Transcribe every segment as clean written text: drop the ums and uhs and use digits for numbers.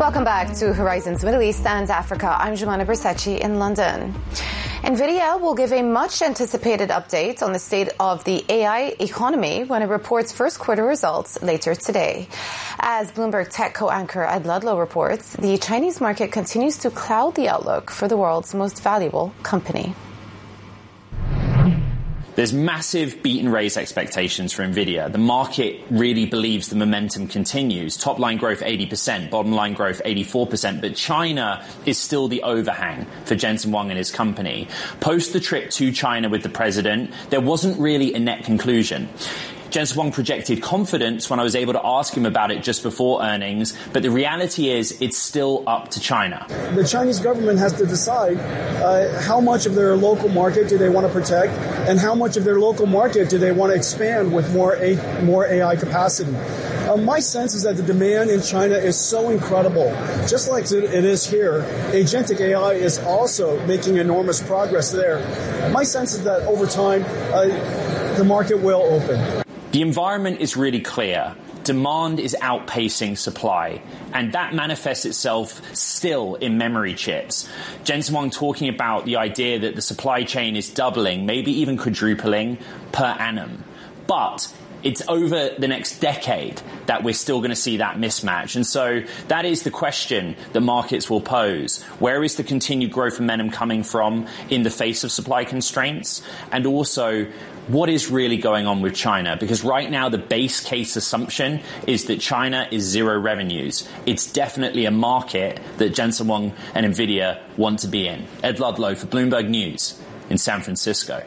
Welcome back to Horizons Middle East and Africa. I'm Jumana Bersachi in London. NVIDIA will give a much-anticipated update on the state of the AI economy when it reports first quarter results later today. As Bloomberg Tech co-anchor Ed Ludlow reports, the Chinese market continues to cloud the outlook for the world's most valuable company. There's massive beat and raise expectations for NVIDIA. The market really believes the momentum continues. Top line growth 80%, bottom line growth 84%. But China is still the overhang for Jensen Huang and his company. Post the trip to China with the president, there wasn't really a net conclusion. Jensen Huang projected confidence when I was able to ask him about it just before earnings, but the reality is it's still up to China. The Chinese government has to decide how much of their local market do they want to protect and how much of their local market do they want to expand with more AI capacity. My sense is that the demand in China is so incredible. Just like it is here, agentic AI is also making enormous progress there. My sense is that over time, the market will open. The environment is really clear. Demand is outpacing supply, and that manifests itself still in memory chips. Jensen Huang talking about the idea that the supply chain is doubling, maybe even quadrupling per annum. But it's over the next decade that we're still going to see that mismatch. And so that is the question that markets will pose. Where is the continued growth momentum coming from in the face of supply constraints? And also, what is really going on with China? Because right now, the base case assumption is that China is zero revenues. It's definitely a market that Jensen Huang and NVIDIA want to be in. Ed Ludlow for Bloomberg News in San Francisco.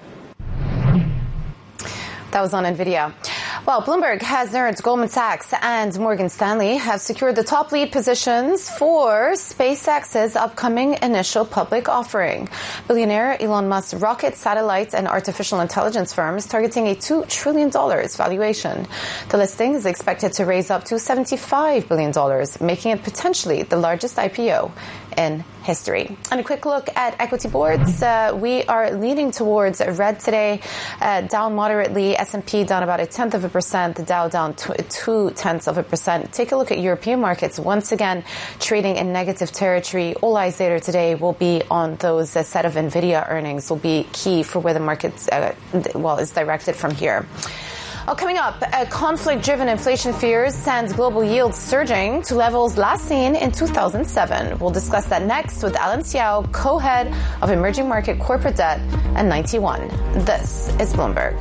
That was on NVIDIA. Well, Bloomberg has learned Goldman Sachs and Morgan Stanley have secured the top lead positions for SpaceX's upcoming initial public offering. Billionaire Elon Musk's rocket, satellite, and artificial intelligence firm is targeting a $2 trillion valuation. The listing is expected to raise up to $75 billion, making it potentially the largest IPO in history. And a quick look at equity boards. We are leaning towards red today, down moderately. S&P down about 0.1%. The Dow down 0.2%. Take a look at European markets. Once again, trading in negative territory. All eyes later today will be on those set of NVIDIA earnings. Will be key for where the market is directed from here. Well, coming up, conflict-driven inflation fears sends global yields surging to levels last seen in 2007. We'll discuss that next with Alan Xiao, co-head of emerging market corporate debt at 91. This is Bloomberg.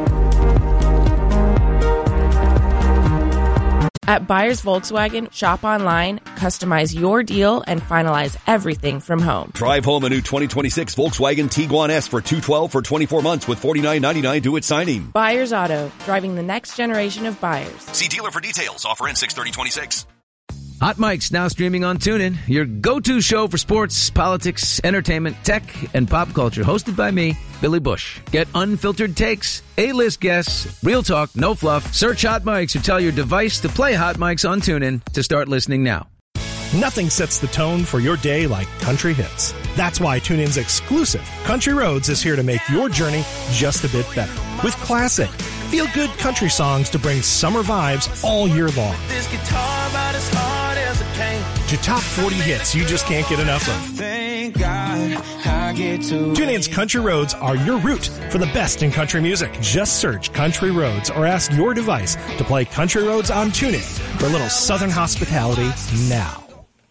At Buyers Volkswagen, shop online, customize your deal, and finalize everything from home. Drive home a new 2026 Volkswagen Tiguan S for $212 for 24 months with $49.99 due at signing. Buyers Auto, driving the next generation of buyers. See dealer for details. Offer ends 6/30/26. Hot Mic's now streaming on TuneIn, your go-to show for sports, politics, entertainment, tech, and pop culture. Hosted by me, Billy Bush. Get unfiltered takes, A-list guests, real talk, no fluff. Search Hot Mics or tell your device to play Hot Mics on TuneIn to start listening now. Nothing sets the tone for your day like country hits. That's why TuneIn's exclusive Country Roads is here to make your journey just a bit better. With classic, feel-good country songs to bring summer vibes all year long. This guitar about as hard as it came. To top 40 hits you just can't get enough of. Thank God I get to TuneIn's Country Roads are your route for the best in country music. Just search Country Roads or ask your device to play Country Roads on TuneIn for a little southern hospitality now.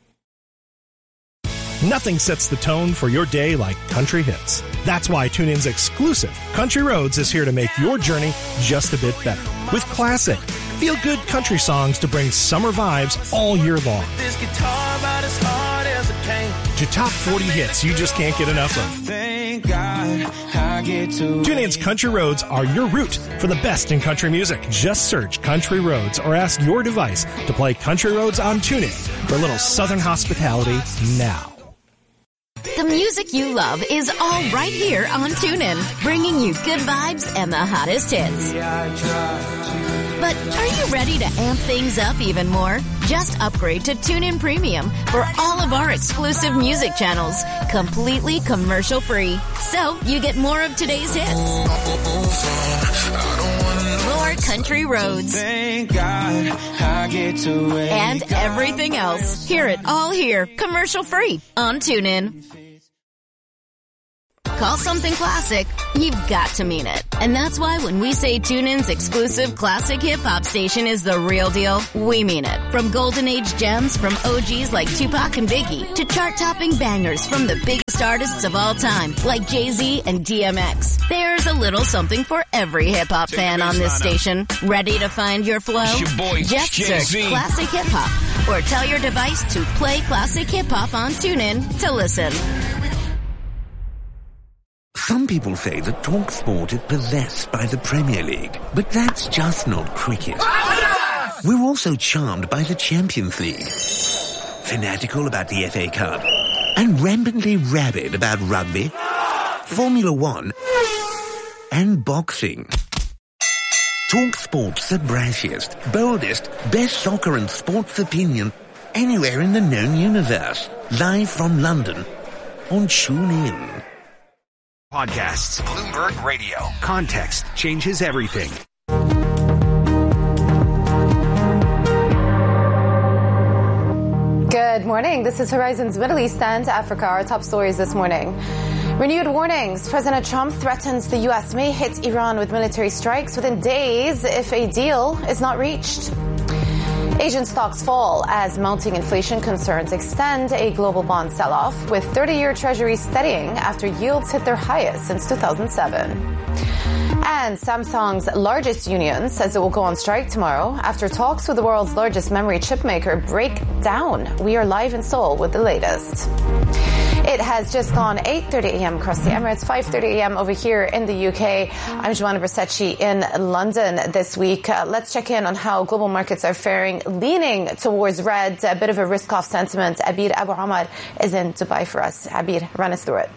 Nothing sets the tone for your day like country hits. That's why TuneIn's exclusive Country Roads is here to make your journey just a bit better. With classic, feel-good country songs to bring summer vibes all year long. This guitar about as hard as it came. To top 40 hits you just can't get enough of. Thank God I get to TuneIn's Country Roads are your route for the best in country music. Just search Country Roads or ask your device to play Country Roads on TuneIn for a little southern hospitality now. The music you love is all right here on TuneIn, bringing you good vibes and the hottest hits. But are you ready to amp things up even more? Just upgrade to TuneIn Premium for all of our exclusive music channels, completely commercial-free. So you get more of today's hits, more your country roads. Thank God I get to wake and everything else. Hear it all here, commercial free on TuneIn. Call something classic, you've got to mean it. And that's why when we say TuneIn's exclusive classic hip-hop station is the real deal, we mean it. From golden age gems from OGs like Tupac and Biggie to chart-topping bangers from the biggest artists of all time like Jay-Z and DMX. There's a little something for every hip-hop fan on this station. Ready to find your flow? Just search Classic Hip-Hop or tell your device to play Classic Hip-Hop on TuneIn to listen. Some people say that TalkSport is possessed by the Premier League, but that's just not cricket. We're also charmed by the Champions League, fanatical about the FA Cup, and rampantly rabid about rugby, Formula One, and boxing. TalkSport's the brashiest, boldest, best soccer and sports opinion anywhere in the known universe. Live from London on TuneIn. Podcasts. Bloomberg Radio. Context changes everything. Good morning. This is Horizon's Middle East and Africa. Our top stories this morning. Renewed warnings. President Trump threatens the U.S. may hit Iran with military strikes within days if a deal is not reached. Asian stocks fall as mounting inflation concerns extend a global bond sell-off, with 30-year treasuries steadying after yields hit their highest since 2007. And Samsung's largest union says it will go on strike tomorrow after talks with the world's largest memory chip maker break down. We are live in Seoul with the latest. It has just gone 8:30 a.m. across the Emirates, 5:30 a.m. over here in the UK. I'm Joanna Bracecci in London this week. Let's check in on how global markets are faring, leaning towards red, a bit of a risk-off sentiment. Abir Abu Omar is in Dubai for us. Abir, run us through it.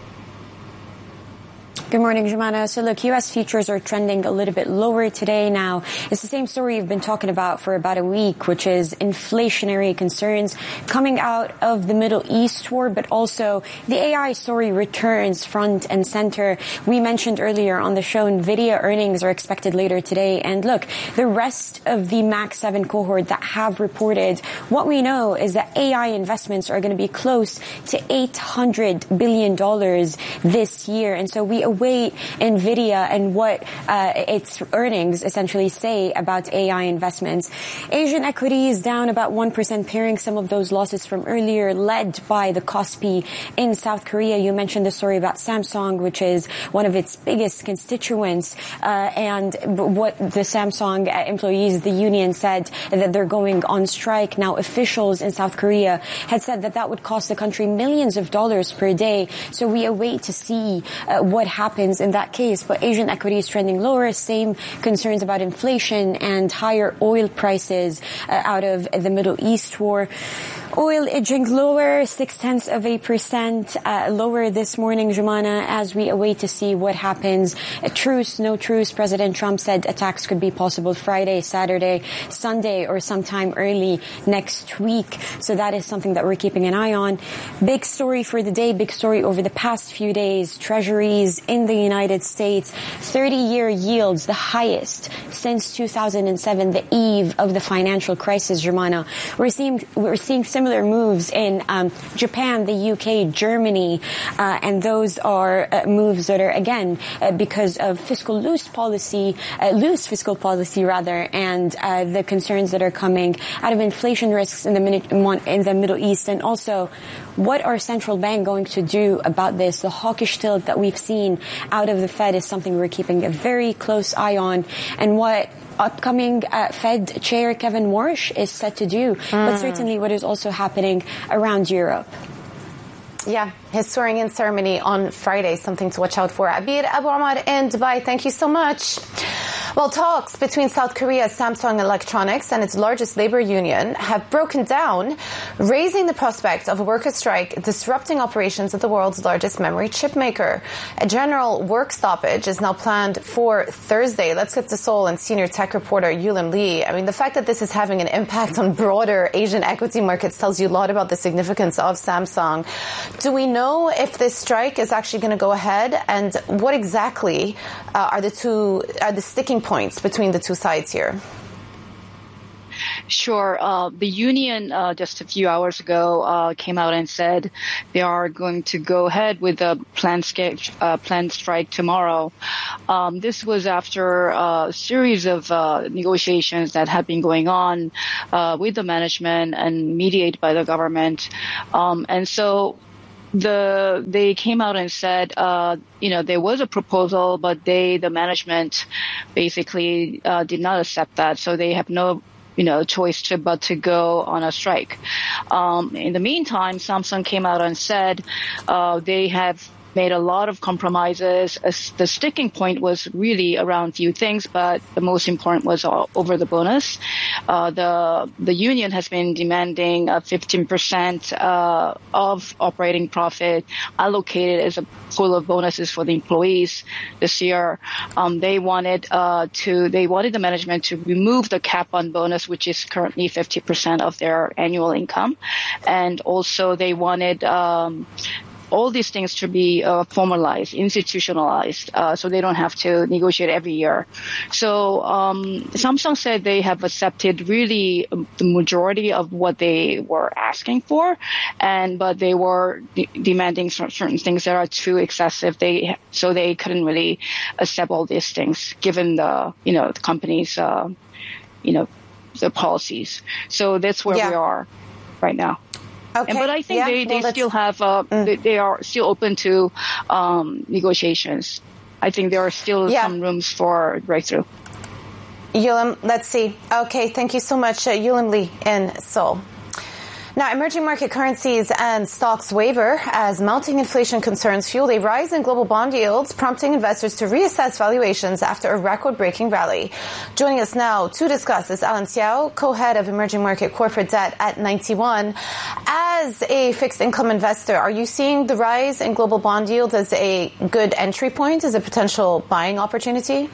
Good morning, Jumana. So look, U.S. futures are trending a little bit lower today now. It's the same story you've been talking about for about a week, which is inflationary concerns coming out of the Middle East war, but also the AI story returns front and center. We mentioned earlier on the show, NVIDIA earnings are expected later today. And look, the rest of the Max 7 cohort that have reported, what we know is that AI investments are going to be close to $800 billion this year. And so we await NVIDIA and what its earnings essentially say about AI investments. Asian equities down about 1%, pairing some of those losses from earlier, led by the Kospi in South Korea. You mentioned the story about Samsung, which is one of its biggest constituents, and what the Samsung employees, the union, said that they're going on strike. Now, officials in South Korea had said that that would cost the country millions of dollars per day. So we await to see what happens in that case. But Asian equities trending lower, same concerns about inflation and higher oil prices out of the Middle East war. Oil edging lower, 0.6% lower this morning, Jumana, as we await to see what happens. A truce, no truce. President Trump said attacks could be possible Friday, Saturday, Sunday, or sometime early next week. So that is something that we're keeping an eye on. Big story for the day, big story over the past few days. Treasuries in the United States, 30-year yields, the highest since 2007, the eve of the financial crisis, Jumana. We're seeing similar moves in Japan, the UK, Germany, and those are moves that are, again, because of loose fiscal policy, and the concerns that are coming out of inflation risks in the Middle East, and also what are central bank going to do about this? The hawkish tilt that we've seen out of the Fed is something we're keeping a very close eye on, and what upcoming Fed Chair Kevin Warsh is set to do, but certainly what is also happening around Europe. Yeah, his swearing-in ceremony on Friday, something to watch out for. Abir Abu Omar in Dubai, thank you so much. Well, talks between South Korea's Samsung Electronics and its largest labor union have broken down, raising the prospect of a workers' strike disrupting operations at the world's largest memory chip maker. A general work stoppage is now planned for Thursday. Let's get to Seoul and senior tech reporter Yulim Lee. I mean, the fact that this is having an impact on broader Asian equity markets tells you a lot about the significance of Samsung. Do we know if this strike is actually going to go ahead, and what exactly are the sticking points between the two sides here? Sure. The union just a few hours ago came out and said they are going to go ahead with the planned strike tomorrow. This was after a series of negotiations that had been going on with the management and mediated by the government. And so they came out and said, there was a proposal, but the management basically did not accept that. So they have no choice but to go on a strike. In the meantime, Samsung came out and said they have made a lot of compromises. The sticking point was really around a few things, but the most important was over the bonus. The union has been demanding 15% of operating profit allocated as a pool of bonuses for the employees this year. They wanted the management to remove the cap on bonus, which is currently 50% of their annual income, and also they wanted all these things to be formalized, institutionalized, so they don't have to negotiate every year. So Samsung said they have accepted really the majority of what they were asking for, but they were demanding certain things that are too excessive. So they couldn't really accept all these things, given the company's the policies. So that's where we are right now. Okay. But I think they still have they are still open to negotiations. I think there are still some rooms for breakthrough. Yulim, let's see. Okay, thank you so much, Yulim Lee in Seoul. Now, emerging market currencies and stocks waver as mounting inflation concerns fueled a rise in global bond yields, prompting investors to reassess valuations after a record-breaking rally. Joining us now to discuss is Alan Xiao, co-head of emerging market corporate debt at 91. As a fixed income investor, are you seeing the rise in global bond yields as a good entry point, as a potential buying opportunity?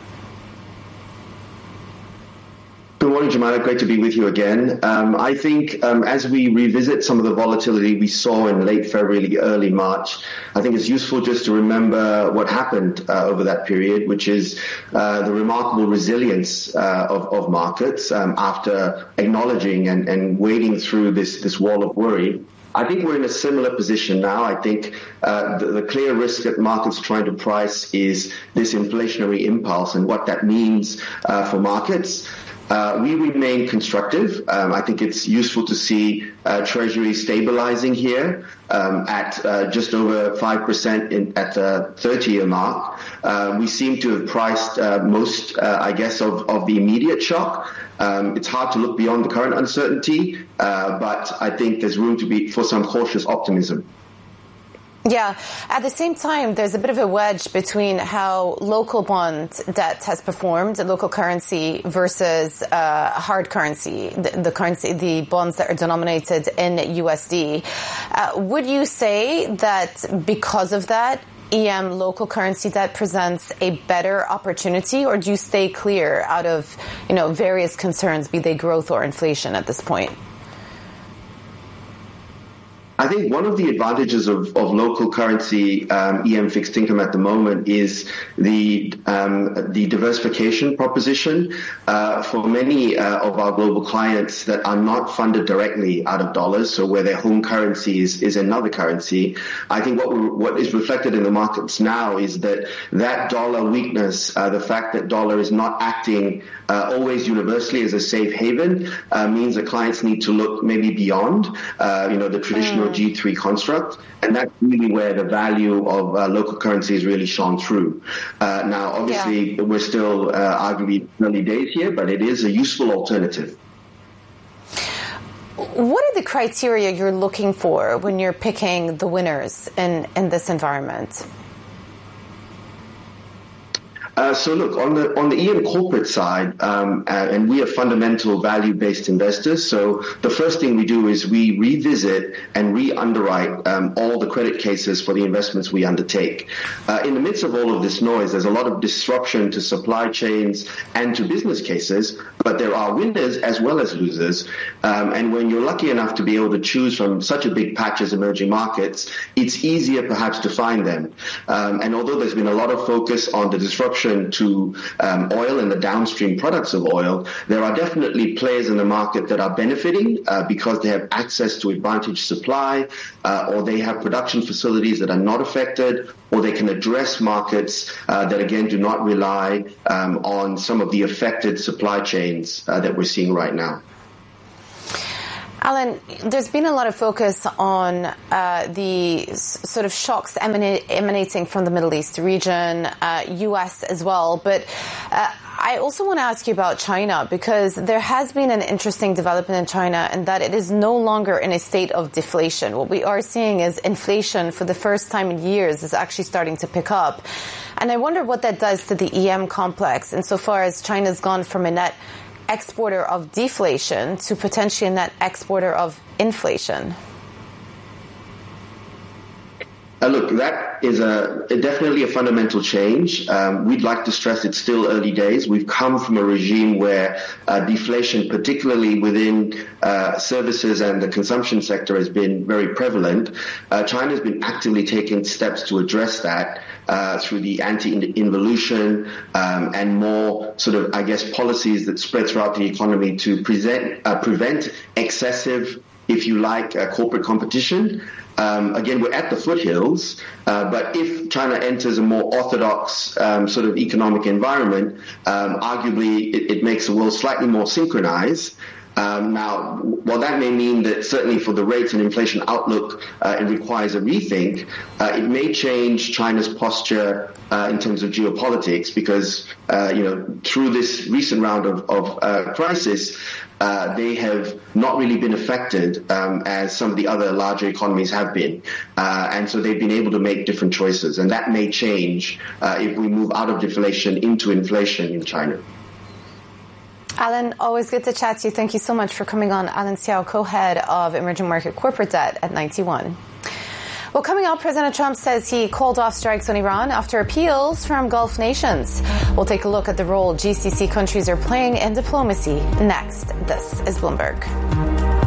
Good morning, Jemima. Great to be with you again. I think as we revisit some of the volatility we saw in late February, early March, I think it's useful just to remember what happened over that period, which is the remarkable resilience of markets after acknowledging and wading through this wall of worry. I think we're in a similar position now. I think the clear risk that markets are trying to price is this inflationary impulse and what that means for markets. We remain constructive. I think it's useful to see Treasury stabilizing here at just over 5% at the 30-year mark. We seem to have priced most, of the immediate shock. It's hard to look beyond the current uncertainty, but I think there's room for some cautious optimism. Yeah. At the same time, there's a bit of a wedge between how local bond debt has performed, local currency versus hard currency, the bonds that are denominated in USD. Would you say that because of that, EM local currency debt presents a better opportunity, or do you stay clear out of, various concerns, be they growth or inflation at this point? I think one of the advantages of local currency EM fixed income at the moment is the diversification proposition for many of our global clients that are not funded directly out of dollars, so where their home currency is another currency. I think what is reflected in the markets now is that dollar weakness, the fact that dollar is not acting always universally as a safe haven, means that clients need to look maybe beyond the traditional G3 construct, and that's really where the value of local currency is really shone through. Now, obviously, we're still arguably early days here, but it is a useful alternative. What are the criteria you're looking for when you're picking the winners in this environment? So look, on the EM corporate side, and we are fundamental value-based investors, so the first thing we do is we revisit and re-underwrite all the credit cases for the investments we undertake. In the midst of all of this noise, there's a lot of disruption to supply chains and to business cases, but there are winners as well as losers. And when you're lucky enough to be able to choose from such a big patch as emerging markets, it's easier perhaps to find them. And although there's been a lot of focus on the disruption disruption to oil and the downstream products of oil, there are definitely players in the market that are benefiting because they have access to advantaged supply, or they have production facilities that are not affected, or they can address markets that, again, do not rely on some of the affected supply chains that we're seeing right now. Alan, there's been a lot of focus on the sort of shocks emanating from the Middle East region, U.S. as well. But I also want to ask you about China, because there has been an interesting development in China, and that it is no longer in a state of deflation. What we are seeing is inflation for the first time in years is actually starting to pick up. And I wonder what that does to the EM complex insofar as China's gone from a net exporter of deflation to potentially a net exporter of inflation. Look, that is definitely a fundamental change. We'd like to stress it's still early days. We've come from a regime where deflation, particularly within services and the consumption sector, has been very prevalent. China's been actively taking steps to address that through the anti-involution and more sort of, I guess, policies that spread throughout the economy to prevent excessive, if you like, corporate competition. Again, we're at the foothills, but if China enters a more orthodox sort of economic environment, arguably it makes the world slightly more synchronized. Now, while that may mean that certainly for the rates and inflation outlook, it requires a rethink, it may change China's posture in terms of geopolitics because, through this recent round of crisis, they have not really been affected as some of the other larger economies have been. And so they've been able to make different choices. And that may change if we move out of deflation into inflation in China. Alan, always good to chat to you. Thank you so much for coming on. Alan Xiao, co-head of Emerging Market Corporate Debt at 91. Well, coming up, President Trump says he called off strikes on Iran after appeals from Gulf nations. We'll take a look at the role GCC countries are playing in diplomacy next. This is Bloomberg.